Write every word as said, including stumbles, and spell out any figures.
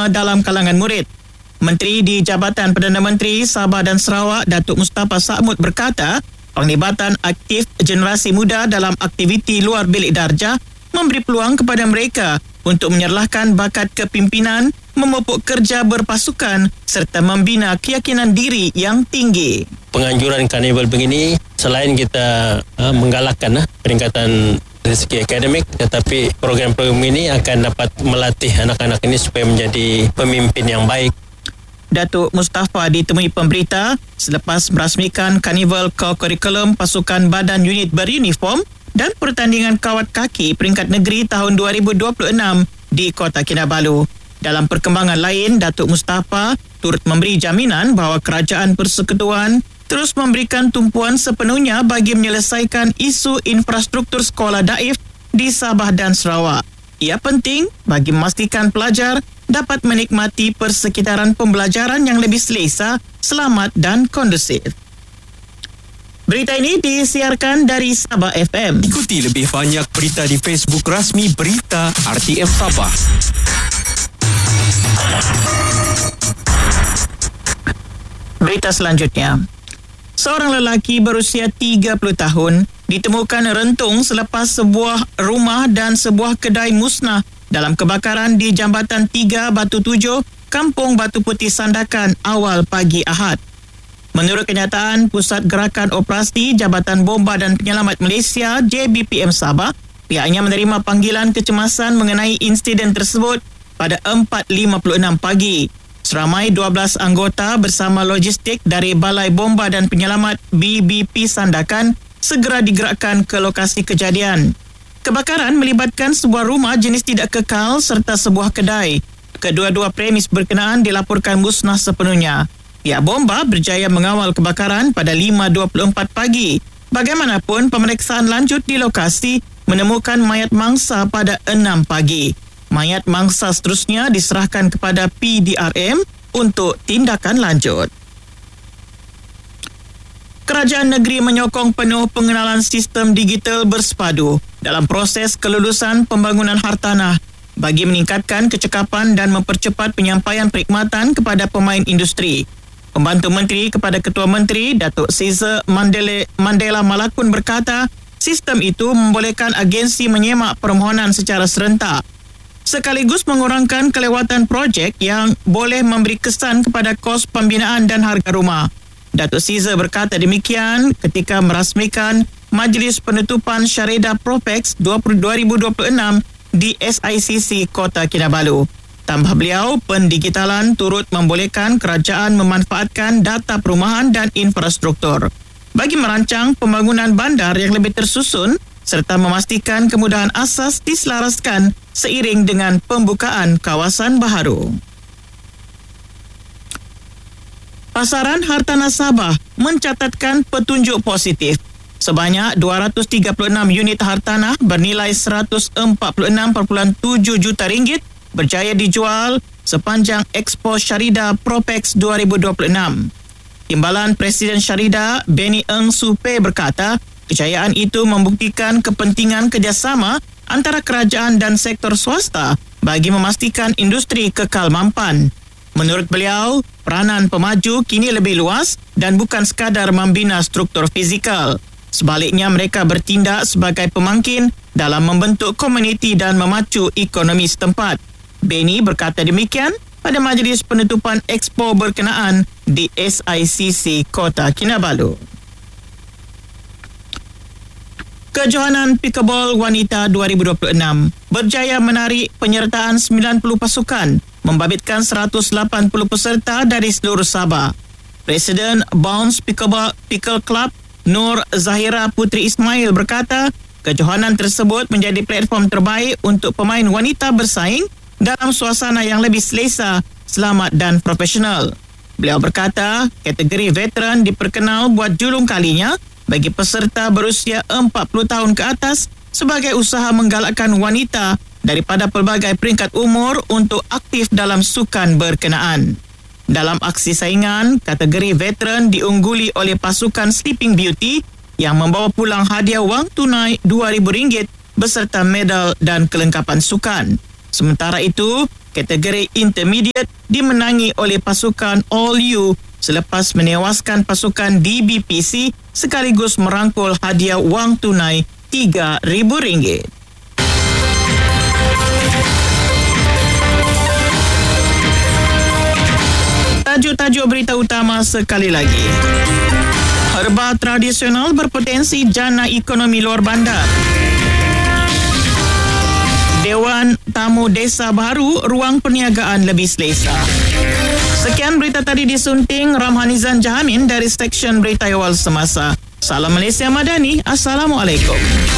dalam kalangan murid. Menteri di Jabatan Perdana Menteri Sabah dan Sarawak, Datuk Mustafa Sa'mud berkata, penglibatan aktif generasi muda dalam aktiviti luar bilik darjah memberi peluang kepada mereka untuk menyerlahkan bakat kepimpinan, memupuk kerja berpasukan serta membina keyakinan diri yang tinggi. Penganjuran karnival begini, selain kita uh, menggalakkan uh, peningkatan dari segi akademik, tetapi program-program ini akan dapat melatih anak-anak ini supaya menjadi pemimpin yang baik. Datuk Mustafa ditemui pemberita selepas merasmikan karnival ko-kurikulum pasukan badan unit beruniform dan pertandingan kawat kaki peringkat negeri tahun dua ribu dua puluh enam di Kota Kinabalu. Dalam perkembangan lain, Datuk Mustafa turut memberi jaminan bahawa Kerajaan Persekutuan terus memberikan tumpuan sepenuhnya bagi menyelesaikan isu infrastruktur sekolah daif di Sabah dan Sarawak. Ia penting bagi memastikan pelajar dapat menikmati persekitaran pembelajaran yang lebih selesa, selamat dan kondusif. Berita ini disiarkan dari Sabah F M. Ikuti lebih banyak berita di Facebook rasmi Berita R T M Sabah. Berita selanjutnya. Seorang lelaki berusia tiga puluh tahun ditemukan rentung selepas sebuah rumah dan sebuah kedai musnah dalam kebakaran di Jambatan tiga Batu Tujuh, Kampung Batu Putih Sandakan awal pagi Ahad. Menurut kenyataan Pusat Gerakan Operasi Jabatan Bomba dan Penyelamat Malaysia J B P M Sabah, pihaknya menerima panggilan kecemasan mengenai insiden tersebut pada empat lima puluh enam pagi. Seramai dua belas anggota bersama logistik dari Balai Bomba dan Penyelamat B B P Sandakan segera digerakkan ke lokasi kejadian. Kebakaran melibatkan sebuah rumah jenis tidak kekal serta sebuah kedai. Kedua-dua premis berkenaan dilaporkan musnah sepenuhnya. Pihak bomba berjaya mengawal kebakaran pada lima dua puluh empat pagi. Bagaimanapun, pemeriksaan lanjut di lokasi menemukan mayat mangsa pada enam pagi. Mayat mangsa seterusnya diserahkan kepada P D R M untuk tindakan lanjut. Kerajaan negeri menyokong penuh pengenalan sistem digital bersepadu dalam proses kelulusan pembangunan hartanah bagi meningkatkan kecekapan dan mempercepat penyampaian perkhidmatan kepada pemain industri. Pembantu Menteri kepada Ketua Menteri, Datuk Caesar Mandela, Mandela Malakun berkata, sistem itu membolehkan agensi menyemak permohonan secara serentak, sekaligus mengurangkan kelewatan projek yang boleh memberi kesan kepada kos pembinaan dan harga rumah. Datuk Caesar berkata demikian ketika merasmikan Majlis Penutupan Syarida Propex dua ribu dua puluh enam di S I C C Kota Kinabalu. Tambah beliau, pendigitalan turut membolehkan kerajaan memanfaatkan data perumahan dan infrastruktur bagi merancang pembangunan bandar yang lebih tersusun serta memastikan kemudahan asas diselaraskan seiring dengan pembukaan kawasan baharu. Pasaran hartanah Sabah mencatatkan petunjuk positif. Sebanyak dua ratus tiga puluh enam unit hartanah bernilai seratus empat puluh enam perpuluhan tujuh juta ringgit berjaya dijual sepanjang Expo Syarida Propex dua ribu dua puluh enam. Timbalan Presiden Syarida, Benny Eng Supe berkata, kejayaan itu membuktikan kepentingan kerjasama antara kerajaan dan sektor swasta bagi memastikan industri kekal mampan. Menurut beliau, peranan pemaju kini lebih luas dan bukan sekadar membina struktur fizikal. Sebaliknya, mereka bertindak sebagai pemangkin dalam membentuk komuniti dan memacu ekonomi setempat. Benny berkata demikian pada majlis penutupan Expo berkenaan di S I C C Kota Kinabalu. Kejohanan Pickleball Wanita dua ribu dua puluh enam berjaya menarik penyertaan sembilan puluh pasukan, membabitkan seratus lapan puluh peserta dari seluruh Sabah. Presiden Bounce Pickleball Pickle Club Nur Zahira Putri Ismail berkata, kejohanan tersebut menjadi platform terbaik untuk pemain wanita bersaing dalam suasana yang lebih selesa, selamat dan profesional. Beliau berkata, kategori veteran diperkenal buat julung kalinya bagi peserta berusia empat puluh tahun ke atas sebagai usaha menggalakkan wanita daripada pelbagai peringkat umur untuk aktif dalam sukan berkenaan. Dalam aksi saingan, kategori veteran diungguli oleh pasukan Sleeping Beauty yang membawa pulang hadiah wang tunai dua ribu ringgit beserta medal dan kelengkapan sukan. Sementara itu, kategori intermediate dimenangi oleh pasukan All U selepas menewaskan pasukan D B P C sekaligus merangkul hadiah wang tunai tiga ribu ringgit. Tajuk-tajuk berita utama sekali lagi. Herba tradisional berpotensi jana ekonomi luar bandar. Dewan Tamu Desa Baru, ruang perniagaan lebih selesa. Sekian berita tadi disunting Ramhanizan Jahamin dari Seksyen Berita Awal Semasa. Salam Malaysia Madani. Assalamualaikum.